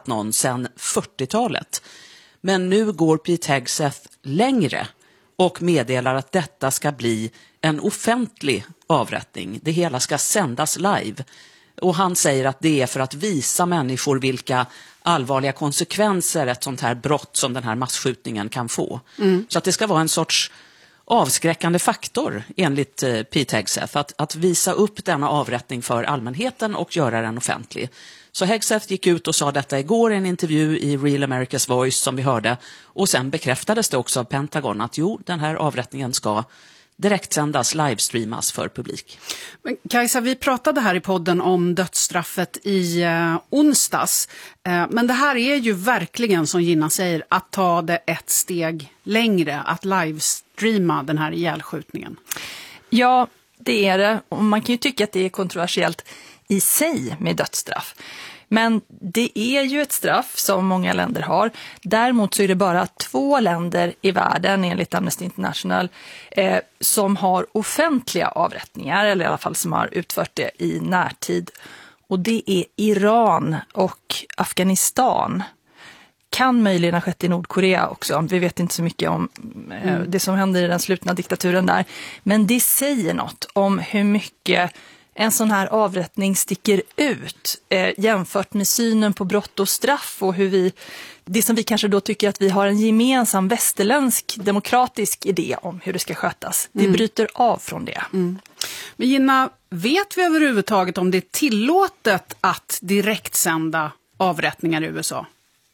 mördat någon sedan 40-talet. Men nu går Pete Hegseth längre och meddelar att detta ska bli en offentlig avrättning. Det hela ska sändas live. Och han säger att det är för att visa människor vilka allvarliga konsekvenser ett sånt här brott som den här massskjutningen kan få. Så att det ska vara en sorts avskräckande faktor enligt Pete Hegseth att visa upp denna avrättning för allmänheten och göra den offentlig. Så Hegseth gick ut och sa detta igår i en intervju i Real America's Voice som vi hörde, och sen bekräftades det också av Pentagon att den här avrättningen ska direktsändas, livestreamas för publik. Men Kajsa, vi pratade här i podden om dödsstraffet i onsdags. Men det här är ju verkligen, som Gina säger, att ta det ett steg längre, att livestreama den här ihjälskjutningen. Ja, det är det. Och man kan ju tycka att det är kontroversiellt i sig med dödsstraff. Men det är ju ett straff som många länder har. Däremot så är det bara 2 länder i världen enligt Amnesty International som har offentliga avrättningar, eller i alla fall som har utfört det i närtid. Och det är Iran och Afghanistan. Kan möjligen ha skett i Nordkorea också. Vi vet inte så mycket om det som händer i den slutna diktaturen där. Men det säger något om hur mycket en sån här avrättning sticker ut jämfört med synen på brott och straff och hur det som vi kanske då tycker att vi har en gemensam västerländsk demokratisk idé om hur det ska skötas. Det bryter av från det. Men Gina, vet vi överhuvudtaget om det är tillåtet att direktsända avrättningar i USA?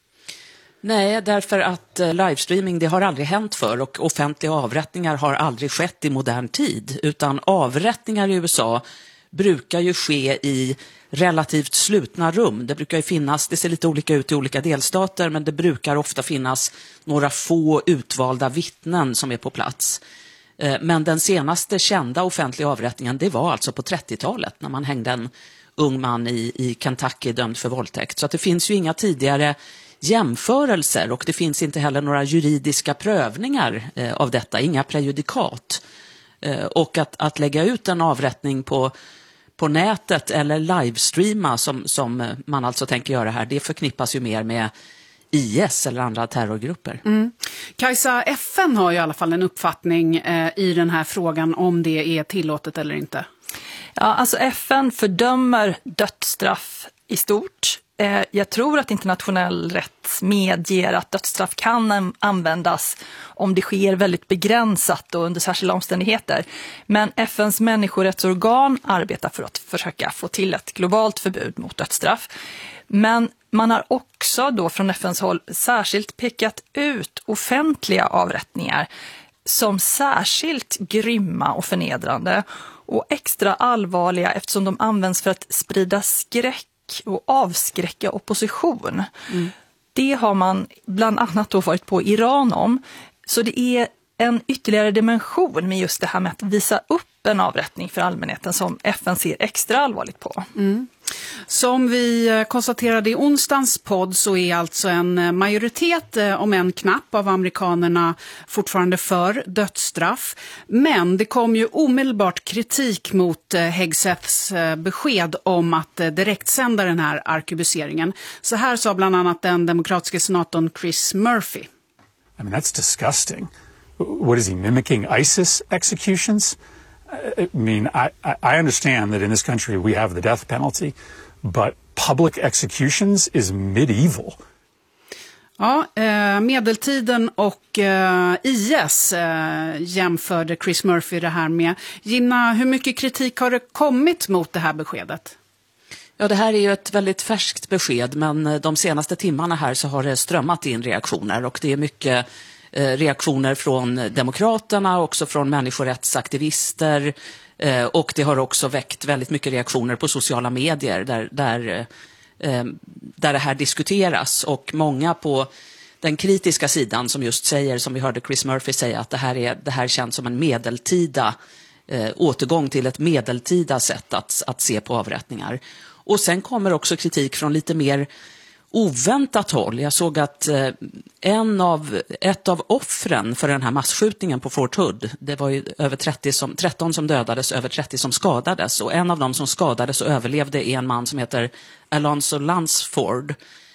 Nej, därför att livestreaming, det har aldrig hänt för, och offentliga avrättningar har aldrig skett i modern tid, utan avrättningar i USA brukar ju ske i relativt slutna rum. Det brukar ju finnas, det ser lite olika ut i olika delstater, men det brukar ofta finnas några få utvalda vittnen som är på plats. Men den senaste kända offentliga avrättningen, det var alltså på 30-talet när man hängde en ung man i Kentucky dömd för våldtäkt. Så att det finns ju inga tidigare jämförelser, och det finns inte heller några juridiska prövningar av detta, inga prejudikat. Och att lägga ut en avrättning på nätet eller livestreama som man alltså tänker göra här, det förknippas ju mer med IS eller andra terrorgrupper. Kajsa, FN har ju i alla fall en uppfattning i den här frågan om det är tillåtet eller inte. Ja, alltså FN fördömer dödsstraff i stort. Jag tror att internationell rätt medger att dödsstraff kan användas om det sker väldigt begränsat och under särskilda omständigheter. Men FNs människorättsorgan arbetar för att försöka få till ett globalt förbud mot dödsstraff. Men man har också då från FNs håll särskilt pekat ut offentliga avrättningar som särskilt grymma och förnedrande och extra allvarliga eftersom de används för att sprida skräck och avskräcka opposition. Det har man bland annat då varit på Iran om. Så det är en ytterligare dimension med just det här med att visa upp en avrättning för allmänheten som FN ser extra allvarligt på. Som vi konstaterade i onsdagens podd så är alltså en majoritet, om en knapp, av amerikanerna fortfarande för dödsstraff. Men det kom ju omedelbart kritik mot Hegseths besked om att direktsända den här arkebuseringen. Så här sa bland annat den demokratiska senatorn Chris Murphy. I mean, that's disgusting. What is he, mimicking ISIS executions? I mean, I understand that in this country we have the death penalty, but public executions is medieval. Ja, medeltiden och IS jämförde Chris Murphy det här med. Gina, hur mycket kritik har det kommit mot det här beskedet? Ja, det här är ju ett väldigt färskt besked, men de senaste timmarna här så har det strömmat in reaktioner, och det är mycket reaktioner från demokraterna, också från människorättsaktivister, och det har också väckt väldigt mycket reaktioner på sociala medier där det här diskuteras, och många på den kritiska sidan som just säger, som vi hörde Chris Murphy säga, att det här känns som en medeltida återgång till ett medeltida sätt att se på avrättningar. Och sen kommer också kritik från lite mer oväntat håll. Jag såg att ett av offren för den här massskjutningen på Fort Hood, det var ju över 13 som dödades, över 30 som skadades, och en av dem som skadades och överlevde är en man som heter Alonzo Lunsford,